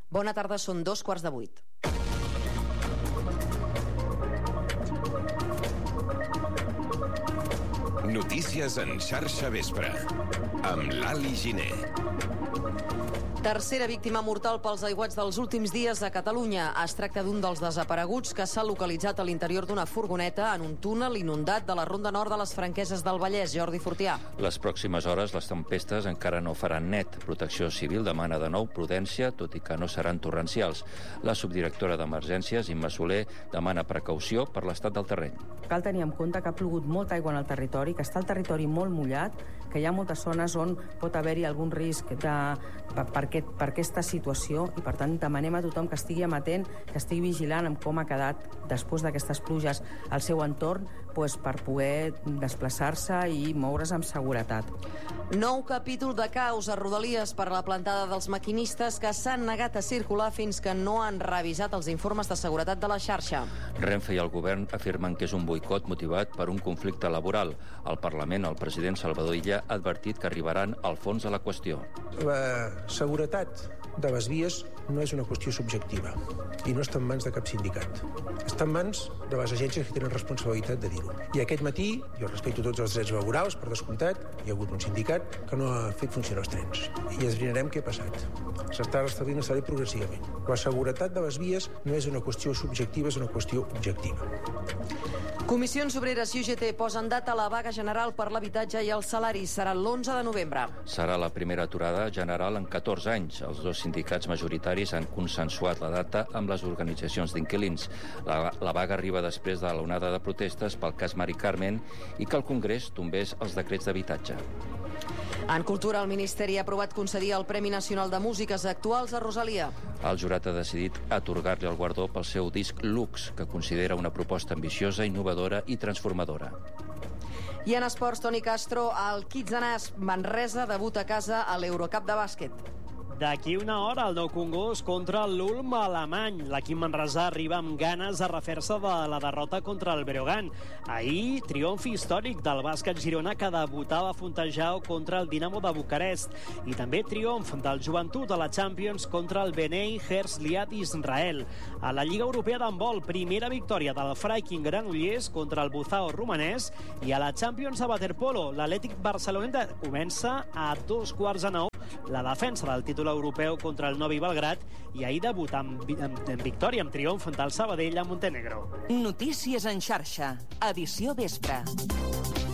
Bona tarda, són 7:45. Notícies en xarxa vespre, amb l'Ali Giner. Tercera víctima mortal pels aiguats dels últims dies a Catalunya. Es tracta d'un dels desapareguts que s'ha localitzat a l'interior d'una furgoneta en un túnel inundat de la Ronda Nord de les Franqueses del Vallès. Jordi Fortià. Les pròximes hores les tempestes encara no faran net. Protecció Civil demana de nou prudència, tot i que no seran torrencials. La subdirectora d'Emergències, Imma Soler, demana precaució per l'estat del terreny. Cal tenir en compte que ha plogut molta aigua en el territori, que està el territori molt mullat, que hi ha moltes zones on pot haver-hi algun risc per aquesta situació i, per tant, demanem a tothom que estigui amatent, que estigui vigilant amb com ha quedat després d'aquestes pluges al seu entorn, per poder desplaçar-se i moure's amb seguretat. Nou capítol de caos a Rodalies per la plantada dels maquinistes que s'han negat a circular fins que no han revisat els informes de seguretat de la xarxa. Renfe i el govern afirmen que és un boicot motivat per un conflicte laboral. Al Parlament, el president Salvador Illa ha advertit que arribaran al fons de la qüestió. La seguretat de les vies no és una qüestió subjectiva i no està en mans de cap sindicat. Està en mans de les agències que tenen responsabilitat de dir-ho. I aquest matí, jo respecto tots els drets laborals, per descomptat, hi ha hagut un sindicat que no ha fet funcionar els trens. I esbrinarem què ha passat. S'està restablint el servei progressivament. La seguretat de les vies no és una qüestió subjectiva, és una qüestió objectiva. Comissions Obreres i UGT posen data a la vaga general per l'habitatge i els salaris. Serà l'11 de novembre. Serà la primera aturada general en 14 anys. Els dos sindicats majoritaris han consensuat la data amb les organitzacions d'inquilins. La vaga arriba després de l'onada de protestes pel cas Mari Carmen i que el Congrés tombés els decrets d'habitatge. En cultura, el Ministeri ha aprovat concedir el Premi Nacional de Músiques Actuals a Rosalia. El jurat ha decidit atorgar-li el guardó pel seu disc Lux, que considera una proposta ambiciosa, innovadora i transformadora. I en esports, Toni Castro, el Kitsanàs Manresa debuta a casa a l'Eurocup de bàsquet. D'aquí una hora, el Nou Congost contra l'Ulm alemany. L'equip manresà arriba amb ganes a refer-se de la derrota contra el Breogán. Ahir, triomf històric del bàsquet Girona que debutava a Fontejau contra el Dinamo de Bucarest. I també triomf del Joventut a la Champions contra el Bnei Herzliya d'Israel. A la Lliga Europea d'handbol, primera victòria del Freiking Granollers contra el Buzao romanès. I a la Champions a waterpolo, l'Atlètic Barcelona comença a 8:45 la defensa del títol europeu contra el Novi Belgrad i ahir debut amb victòria, amb triomf del Sabadell a Montenegro. Notícies en xarxa, edició vespre.